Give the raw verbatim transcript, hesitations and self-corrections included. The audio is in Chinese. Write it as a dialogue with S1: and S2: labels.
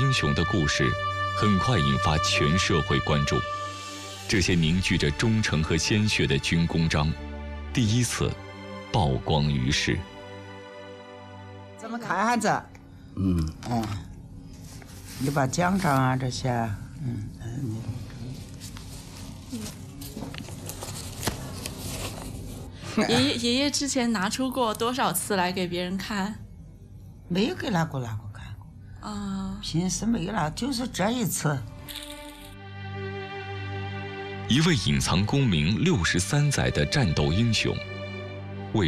S1: 英雄的故事很快引发全社会关注。这些凝聚着忠诚和鲜血的军功章，第一次曝光于世。
S2: 咱们看下子，
S3: 嗯
S2: 嗯，你把奖章啊这些，嗯嗯。
S4: 爷爷爷爷之前拿出过多少次来给别人看？
S2: 没有给哪个哪个看过
S4: 啊，
S2: 平时没了，就是这一次。
S1: 一位隐藏功名六十三载的战斗英雄，